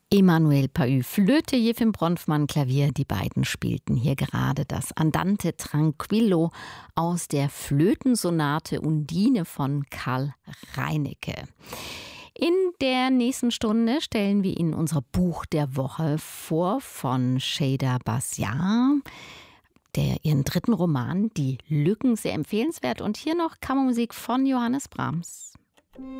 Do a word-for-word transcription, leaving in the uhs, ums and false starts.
Emanuel Pahud, Flöte, Jefim Bronfmann, Klavier. Die beiden spielten hier gerade das Andante Tranquillo aus der Flötensonate Undine von Karl Reinecke. In der nächsten Stunde stellen wir Ihnen unser Buch der Woche vor von Sheyda Basiar, der ihren dritten Roman Die Lücken, sehr empfehlenswert. Und hier noch Kammermusik von Johannes Brahms.